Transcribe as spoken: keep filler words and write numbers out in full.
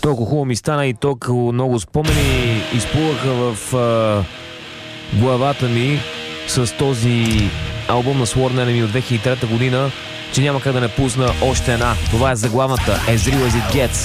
Толкова хубаво ми стана и толкова много спомени изплуваха в а, главата ми с този албум на Sworn Enemy от две хиляди и трета година, че няма как да не пусна още една. Това е заглавната As Real As It Gets.